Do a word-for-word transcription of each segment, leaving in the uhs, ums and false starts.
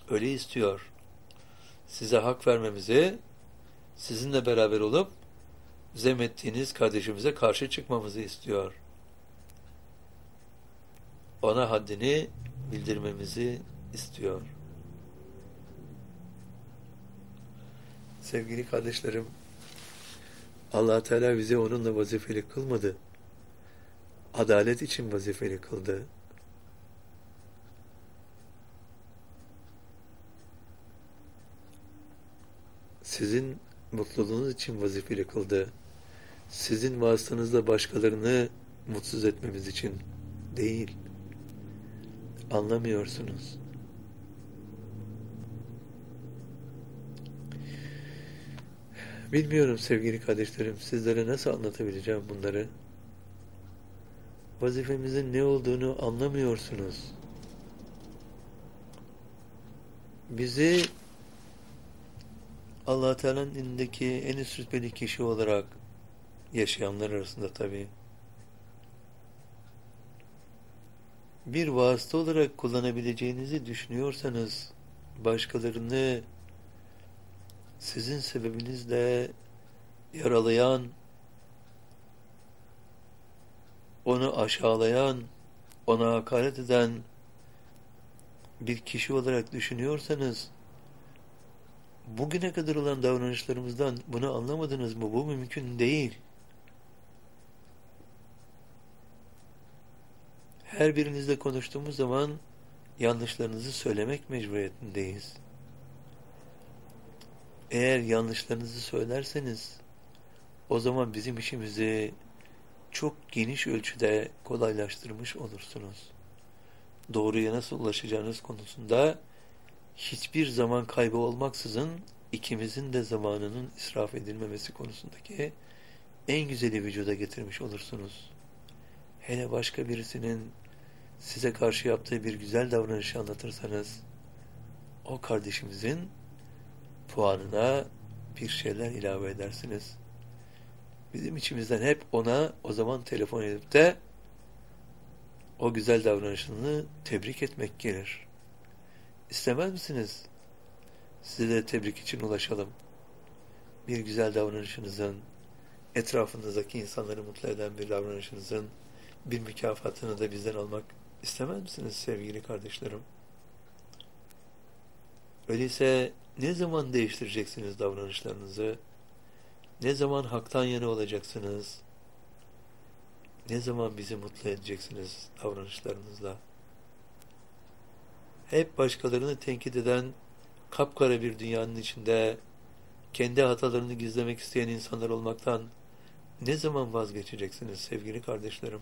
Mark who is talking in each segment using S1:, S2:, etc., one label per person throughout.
S1: Öyle istiyor. Size hak vermemizi, sizinle beraber olup zemmettiğiniz kardeşimize karşı çıkmamızı istiyor. Ona haddini bildirmemizi istiyor. Sevgili kardeşlerim, Allah Teala bizi onunla vazifeli kılmadı. Adalet için vazifeli kıldı. Sizin mutluluğunuz için vazifeli kıldı. Sizin vasıtanızla başkalarını mutsuz etmemiz için değil. Anlamıyorsunuz. Bilmiyorum sevgili kardeşlerim, sizlere nasıl anlatabileceğim bunları. Vazifemizin ne olduğunu anlamıyorsunuz. Bizi Allah Teala'nın indindeki en üst rütbeli kişi olarak yaşayanlar arasında tabii bir vasıta olarak kullanabileceğinizi düşünüyorsanız, başkalarını sizin sebebinizle yaralayan, onu aşağılayan, ona hakaret eden bir kişi olarak düşünüyorsanız, bugüne kadar olan davranışlarımızdan bunu anlamadınız mı? Bu mümkün değil. Her birinizle konuştuğumuz zaman yanlışlarınızı söylemek mecburiyetindeyiz. Eğer yanlışlarınızı söylerseniz, o zaman bizim işimizi çok geniş ölçüde kolaylaştırmış olursunuz. Doğruya nasıl ulaşacağınız konusunda hiçbir zaman kaybı olmaksızın ikimizin de zamanının israf edilmemesi konusundaki en güzeli vücuda getirmiş olursunuz. Hele başka birisinin size karşı yaptığı bir güzel davranışı anlatırsanız, o kardeşimizin puanına bir şeyler ilave edersiniz. Bizim içimizden hep ona o zaman telefon edip de o güzel davranışını tebrik etmek gelir. İstemez misiniz? Size de tebrik için ulaşalım. Bir güzel davranışınızın, etrafınızdaki insanları mutlu eden bir davranışınızın bir mükafatını da bizden almak istemez misiniz sevgili kardeşlerim? Öyleyse ne zaman değiştireceksiniz davranışlarınızı? Ne zaman haktan yana olacaksınız? Ne zaman bizi mutlu edeceksiniz davranışlarınızla? Hep başkalarını tenkit eden kapkara bir dünyanın içinde kendi hatalarını gizlemek isteyen insanlar olmaktan ne zaman vazgeçeceksiniz sevgili kardeşlerim?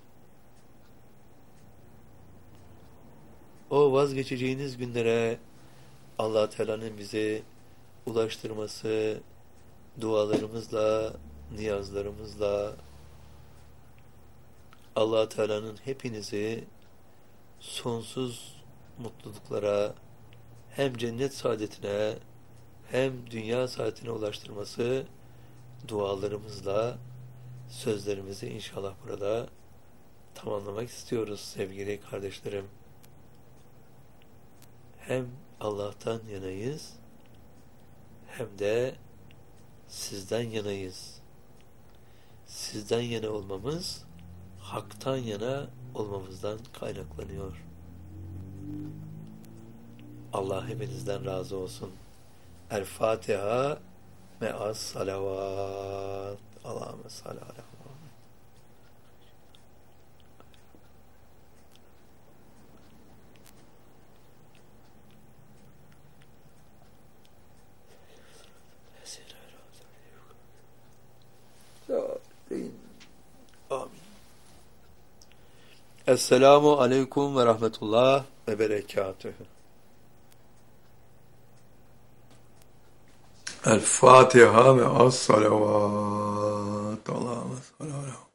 S1: O vazgeçeceğiniz günlere Allah Teala'nın bizi ulaştırması, dualarımızla, niyazlarımızla Allah Teala'nın hepinizi sonsuz mutluluklara, hem cennet saadetine hem dünya saadetine ulaştırması dualarımızla sözlerimizi inşallah burada tamamlamak istiyoruz sevgili kardeşlerim. Hem Allah'tan yanayız hem de sizden yanayız. Sizden yana olmamız haktan yana olmamızdan kaynaklanıyor. Allah hepinizden razı olsun. El Fatiha me'as salavat. Allahümme salli ala Muhammed. Amin. Esselamu aleyküm ve rahmetullah ve berekatühü. El Fatiha ve as salavat. Allahümme salli ala